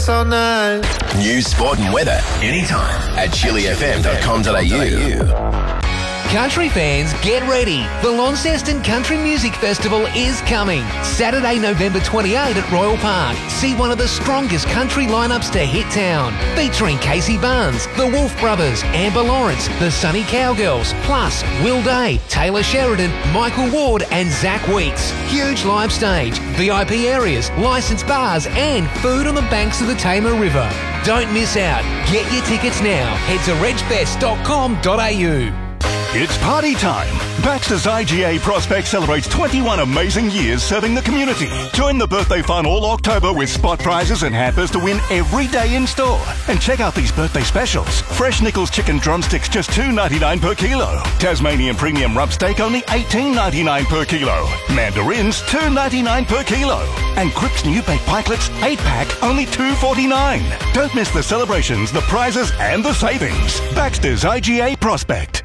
us all night. News, sport and weather anytime at chilifm.com.au. Country fans, get ready. The Launceston Country Music Festival is coming. Saturday, November 28 at Royal Park. See one of the strongest country lineups to hit town. Featuring Casey Barnes, the Wolf Brothers, Amber Lawrence, the Sunny Cowgirls, plus Will Day, Taylor Sheridan, Michael Ward and Zach Weeks. Huge live stage, VIP areas, licensed bars and food on the banks of the Tamar River. Don't miss out. Get your tickets now. Head to regfest.com.au. It's party time. Baxter's IGA Prospect celebrates 21 amazing years serving the community. Join the birthday fun all October with spot prizes and hampers to win every day in store. And check out these birthday specials. Fresh Nichols chicken drumsticks just $2.99 per kilo. Tasmanian premium rump steak only $18.99 per kilo. Mandarins $2.99 per kilo. And Cripps new baked pikelets 8-pack only $2.49. Don't miss the celebrations, the prizes and the savings. Baxter's IGA Prospect.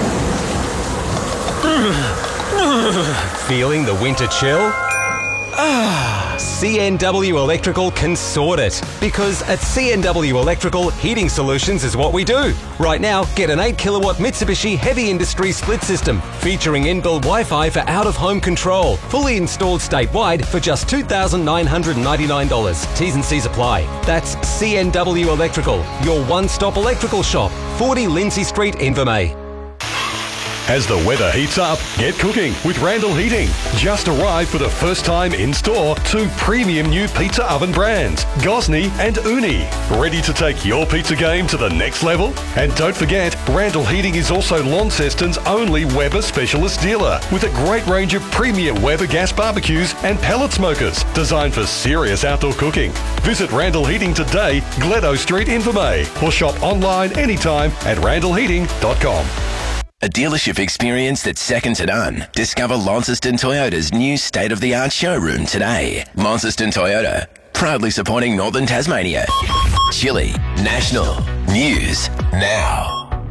Feeling the winter chill? CNW Electrical can sort it. Because at CNW Electrical, heating solutions is what we do. Right now, get an 8 kilowatt Mitsubishi Heavy Industry split system featuring inbuilt Wi-Fi for out-of-home control. Fully installed statewide for just $2,999. T's and C's apply. That's CNW Electrical, your one-stop electrical shop. 40 Lindsay Street, Invermay. As the weather heats up, get cooking with Randall Heating. Just arrived for the first time in store 2 premium new pizza oven brands, Gosney and Uni. Ready to take your pizza game to the next level? And don't forget, Randall Heating is also Launceston's only Weber specialist dealer with a great range of premium Weber gas barbecues and pellet smokers designed for serious outdoor cooking. Visit Randall Heating today, Gledo Street, Invermay, or shop online anytime at randallheating.com. A dealership experience that's second to none. Discover Launceston Toyota's new state-of-the-art showroom today. Launceston Toyota, proudly supporting Northern Tasmania. Chile National News Now.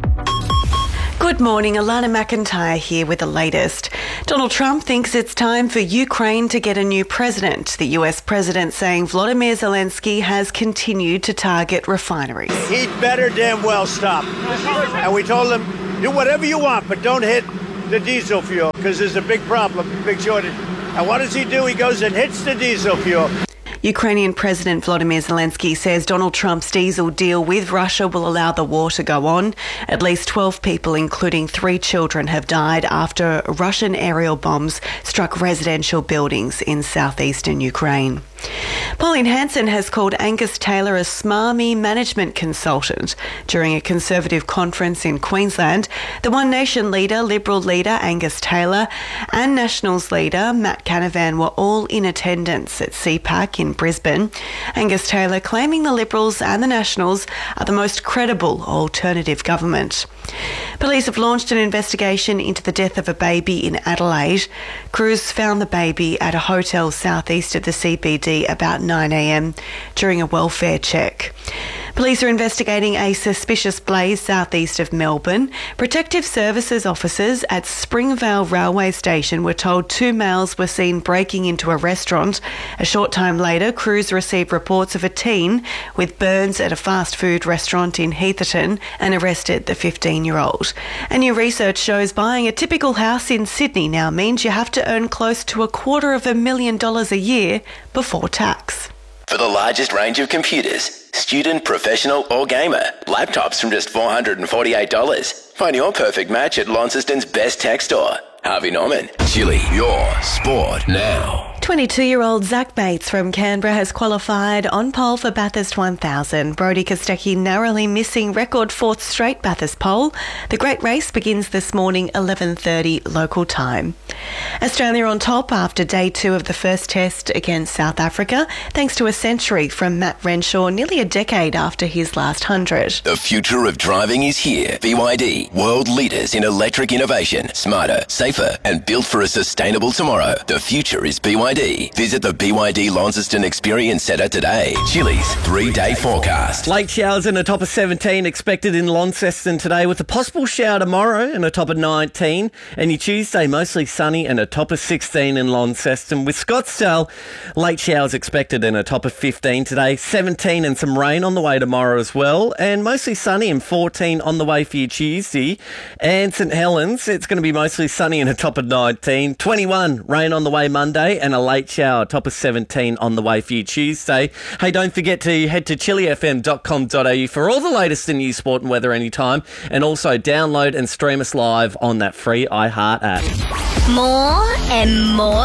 Good morning, Alana McIntyre here with the latest. Donald Trump thinks it's time for Ukraine to get a new president. The US president saying Volodymyr Zelensky has continued to target refineries. He'd better damn well stop. And we told him, do whatever you want, but don't hit the diesel fuel because there's a big problem, big shortage. And what does he do? He goes and hits the diesel fuel. Ukrainian President Volodymyr Zelensky says Donald Trump's diesel deal with Russia will allow the war to go on. At least 12 people, including 3 children, have died after Russian aerial bombs struck residential buildings in southeastern Ukraine. Pauline Hanson has called Angus Taylor a smarmy management consultant. During a Conservative conference in Queensland, the One Nation leader, Liberal leader Angus Taylor and Nationals leader Matt Canavan were all in attendance at CPAC in Brisbane. Angus Taylor claiming the Liberals and the Nationals are the most credible alternative government. Police have launched an investigation into the death of a baby in Adelaide. Crews found the baby at a hotel southeast of the CBD about 9 a.m. during a welfare check. Police are investigating a suspicious blaze southeast of Melbourne. Protective Services officers at Springvale Railway Station were told 2 males were seen breaking into a restaurant. A short time later, crews received reports of a teen with burns at a fast food restaurant in Heatherton and arrested the 15-year-old. And new research shows buying a typical house in Sydney now means you have to earn close to $250,000 a year before tax. For the largest range of computers, student, professional or gamer, laptops from just $448. Find your perfect match at Launceston's best tech store. Harvey Norman. Chile, your sport now. 22-year-old Zach Bates from Canberra has qualified on pole for Bathurst 1000. Brodie Kostecki narrowly missing record 4th straight Bathurst pole. The great race begins this morning 11:30 local time. Australia on top after day 2 of the first test against South Africa, thanks to a century from Matt Renshaw nearly a decade after his last 100. The future of driving is here. BYD, world leaders in electric innovation. Smarter, safer and built for a sustainable tomorrow. The future is BYD. BYD. Visit the BYD Launceston Experience Centre today. Chili's 3-day forecast. Late showers and a top of 17 expected in Launceston today, with a possible shower tomorrow and a top of 19. And your Tuesday mostly sunny and a top of 16 in Launceston, with Scottsdale late showers expected and a top of 15 today, 17 and some rain on the way tomorrow as well, and mostly sunny and 14 on the way for your Tuesday. And St Helens, it's going to be mostly sunny and a top of 19, 21 rain on the way Monday and a late shower, top of 17 on the way for your Tuesday. Hey, don't forget to head to chilifm.com.au for all the latest in news, sport and weather anytime, and also download and stream us live on that free iHeart app. More and more